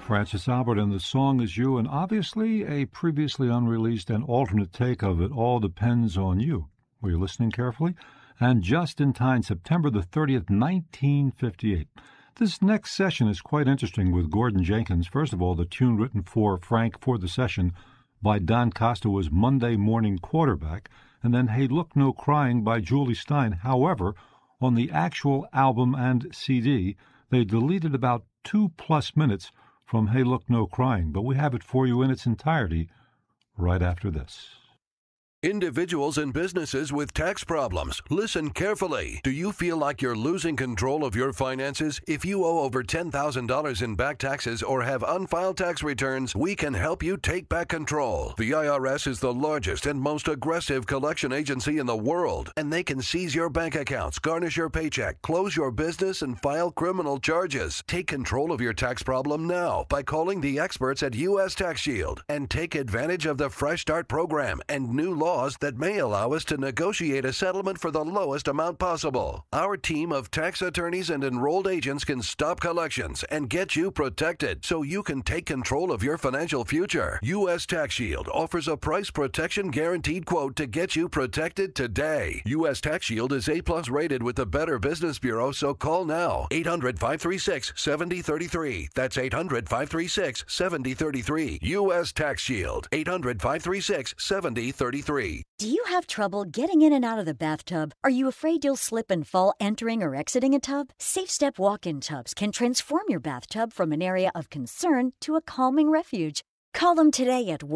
Francis Albert, and the song is You, and obviously a previously unreleased and alternate take of It All Depends on You. Were you listening carefully? And just in time, September the 30th, 1958. This next session is quite interesting with Gordon Jenkins. First of all, the tune written for Frank for the session by Don Costa was Monday Morning Quarterback, and then Hey Look No Crying by Julie Stein. However, on the actual album and CD, they deleted about 2+ minutes from Hey Look No Crying, but we have it for you in its entirety right after this. Individuals and businesses with tax problems, listen carefully. Do you feel like you're losing control of your finances? If you owe over $10,000 in back taxes or have unfiled tax returns, we can help you take back control. The IRS is the largest and most aggressive collection agency in the world, and they can seize your bank accounts, garnish your paycheck, close your business, and file criminal charges. Take control of your tax problem now by calling the experts at U.S. Tax Shield and take advantage of the Fresh Start program and new laws that may allow us to negotiate a settlement for the lowest amount possible. Our team of tax attorneys and enrolled agents can stop collections and get you protected so you can take control of your financial future. U.S. Tax Shield offers a price protection guaranteed quote to get you protected today. U.S. Tax Shield is A+ rated with the Better Business Bureau, so call now. 800-536-7033. That's 800-536-7033. U.S. Tax Shield. 800-536-7033. Do you have trouble getting in and out of the bathtub? Are you afraid you'll slip and fall entering or exiting a tub? SafeStep walk-in tubs can transform your bathtub from an area of concern to a calming refuge. Call them today at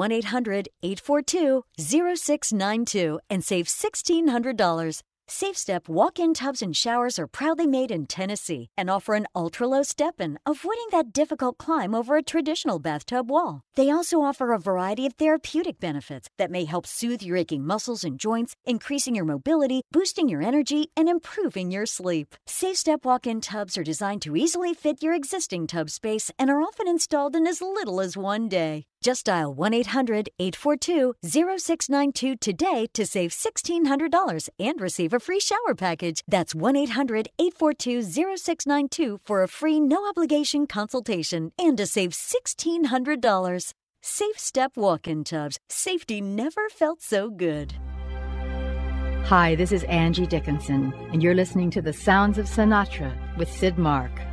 1-800-842-0692 and save $1,600. SafeStep walk-in tubs and showers are proudly made in Tennessee and offer an ultra-low step-in, avoiding that difficult climb over a traditional bathtub wall. They also offer a variety of therapeutic benefits that may help soothe your aching muscles and joints, increasing your mobility, boosting your energy, and improving your sleep. SafeStep walk-in tubs are designed to easily fit your existing tub space and are often installed in as little as one day. Just dial 1-800-842-0692 today to save $1,600 and receive a free shower package. That's 1-800-842-0692 for a free no-obligation consultation and to save $1,600. SafeStep walk-in tubs. Safety never felt so good. Hi, this is Angie Dickinson, and you're listening to The Sounds of Sinatra with Sid Mark.